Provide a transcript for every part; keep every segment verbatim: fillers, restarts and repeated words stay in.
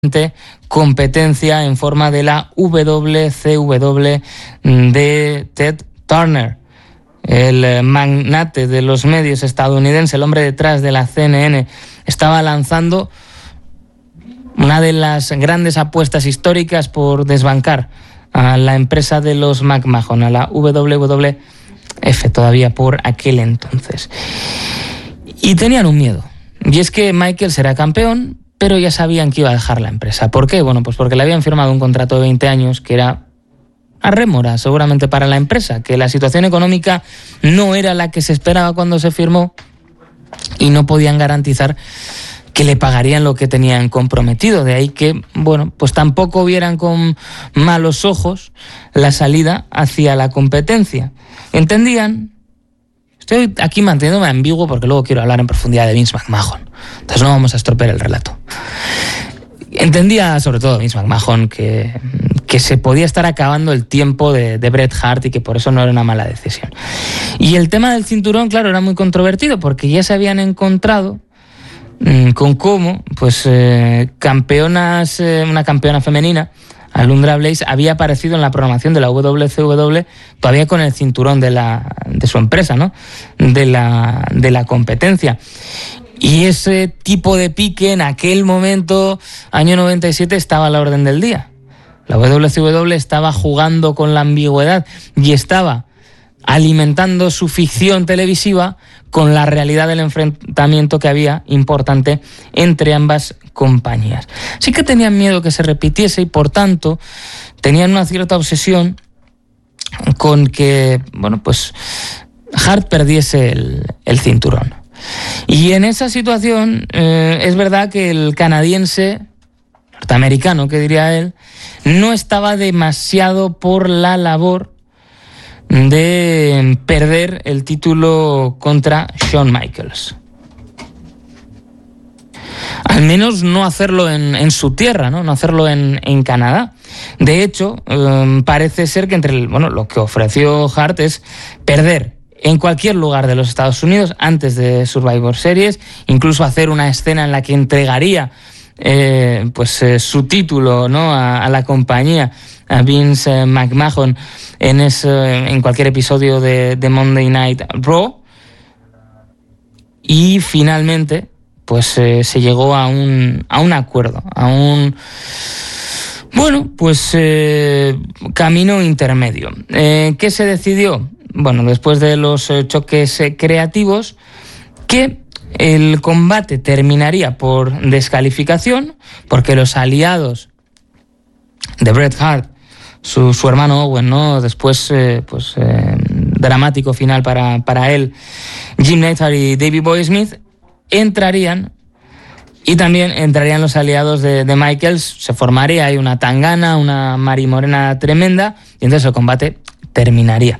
competencia en forma de la W C W de Ted Turner, el magnate de los medios estadounidense, el hombre detrás de la C N N. Estaba lanzando una de las grandes apuestas históricas por desbancar a la empresa de los McMahon, a la W W F, todavía por aquel entonces. Y tenían un miedo, y es que Michaels era campeón, pero ya sabían que iba a dejar la empresa. ¿Por qué? Bueno, pues porque le habían firmado un contrato de veinte años que era a rémora, seguramente para la empresa, que la situación económica no era la que se esperaba cuando se firmó y no podían garantizar que le pagarían lo que tenían comprometido. De ahí que, bueno, pues tampoco vieran con malos ojos la salida hacia la competencia. Entendían... Estoy aquí manteniéndome ambiguo porque luego quiero hablar en profundidad de Vince McMahon. Entonces no vamos a estropear el relato. Entendía, sobre todo Vince McMahon, que, que se podía estar acabando el tiempo de, de Bret Hart y que por eso no era una mala decisión. Y el tema del cinturón, claro, era muy controvertido porque ya se habían encontrado mmm, con cómo, pues, eh, campeonas, eh, una campeona femenina, Alundra Blaze, había aparecido en la programación de la W C W todavía con el cinturón de la de su empresa, ¿no? De la de la competencia. Y ese tipo de pique en aquel momento, año noventa y siete, estaba a la orden del día. La W C W estaba jugando con la ambigüedad y estaba alimentando su ficción televisiva con la realidad del enfrentamiento que había importante entre ambas compañías. Sí que tenían miedo que se repitiese y por tanto tenían una cierta obsesión con que, bueno, pues Hart perdiese el, el cinturón. Y en esa situación eh, es verdad que el canadiense, norteamericano que diría él, no estaba demasiado por la labor de perder el título contra Shawn Michaels. Al menos no hacerlo en, en su tierra, ¿no? No hacerlo en, en Canadá. De hecho, eh, parece ser que entre el, bueno, lo que ofreció Hart es perder en cualquier lugar de los Estados Unidos antes de Survivor Series, incluso hacer una escena en la que entregaría eh, pues eh, su título, ¿no? a, a la compañía, a Vince McMahon, en, ese, en cualquier episodio de, de Monday Night Raw. Y finalmente pues eh, se llegó a un, a un acuerdo, a un, bueno, pues eh, camino intermedio. Eh, ¿Qué se decidió? Bueno, después de los eh, choques eh, creativos, que el combate terminaría por descalificación, porque los aliados de Bret Hart, su, su hermano Owen, ¿no? Después, eh, pues, eh, dramático final para, para él, Jim Neidhart y Davey Boy Smith, entrarían, y también entrarían los aliados de, de Michaels. Se formaría ahí una tangana, una marimorena tremenda, y entonces el combate terminaría.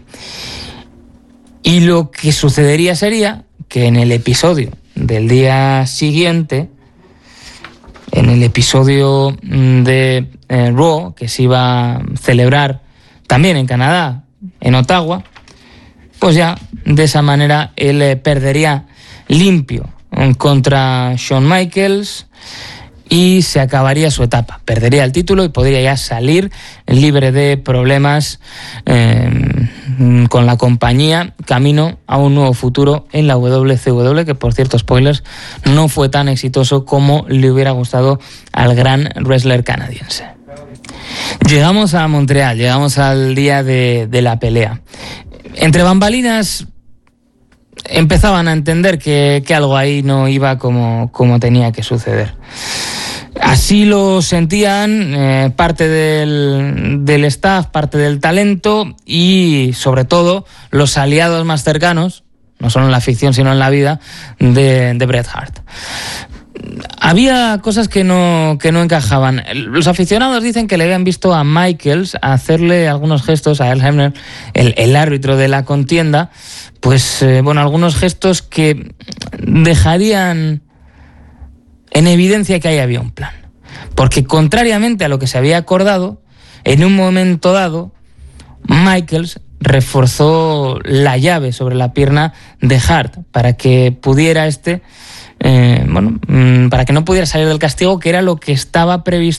Y lo que sucedería sería que en el episodio del día siguiente, en el episodio de eh, Raw, que se iba a celebrar también en Canadá, en Ottawa, pues ya de esa manera él eh, perdería limpio contra Shawn Michaels y se acabaría su etapa. Perdería el título y podría ya salir libre de problemas eh, con la compañía, camino a un nuevo futuro en la W C W, que, por cierto, spoilers, no fue tan exitoso como le hubiera gustado al gran wrestler canadiense. Llegamos a Montreal, llegamos al día de, de la pelea. Entre bambalinas empezaban a entender que, que algo ahí no iba como, como tenía que suceder. Así lo sentían eh, parte del, del staff, parte del talento y, sobre todo, los aliados más cercanos, no solo en la ficción sino en la vida, de, de Bret Hart. Había cosas que no, que no encajaban. Los aficionados dicen que le habían visto a Michaels hacerle algunos gestos a Earl Hebner, el, el árbitro de la contienda, pues, eh, bueno, algunos gestos que dejarían en evidencia que ahí había un plan. Porque, contrariamente a lo que se había acordado, en un momento dado, Michaels reforzó la llave sobre la pierna de Hart para que pudiera este eh, bueno, para que no pudiera salir del castigo, que era lo que estaba previsto